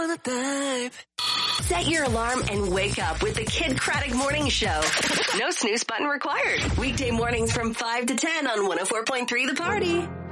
the time. Set your alarm and wake up with the Kid Craddock Morning Show. No snooze button required. Weekday mornings from 5 to 10 on 104.3 The Party.